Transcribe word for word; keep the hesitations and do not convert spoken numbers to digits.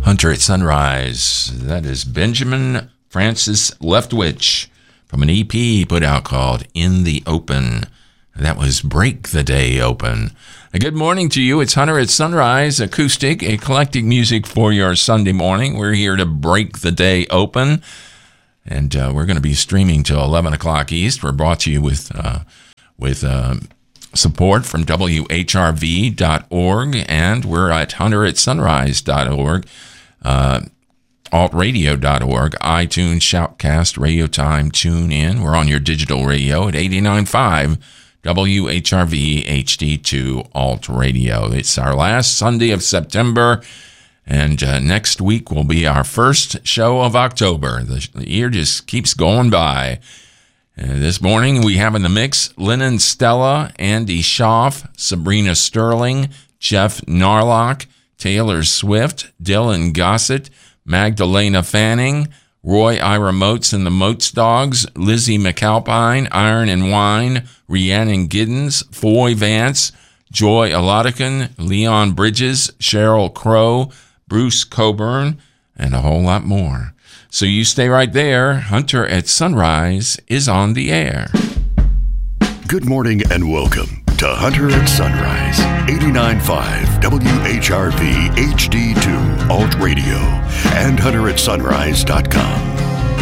Hunter at Sunrise. That is Benjamin Francis Leftwich from an E P he put out called In the Open. That was Break the Day Open. A good morning to you. It's Hunter at Sunrise, acoustic, eclectic music for your Sunday morning. We're here to break the day open, and uh, we're going to be streaming till eleven o'clock East. We're brought to you with uh, with uh, support from W H R V dot org, and we're at hunter at sunrise dot org. Uh, alt radio dot org, iTunes, Shoutcast, Radio Time, Tune In. We're on your digital radio at eighty-nine point five W H R V H D two Alt Radio. It's our last Sunday of September, and uh, next week will be our first show of October. The, the year just keeps going by. Uh, this morning we have in the mix Lennon Stella, Andy Schaaf, Sabrina Sterling, Jeff Narlock, Taylor Swift, Dylan Gossett, Magdalena Fanning, Roy Ira Motes and the Motes Dogs, Lizzie McAlpine, Iron and Wine, Rhiannon Giddens, Foy Vance, Joy Alodican, Leon Bridges, Sheryl Crow, Bruce Coburn, and a whole lot more. So you stay right there. Hunter at Sunrise is on the air. Good morning and welcome to Hunter at Sunrise, eighty-nine point five W H R V H D two Alt Radio and hunter at sunrise dot com.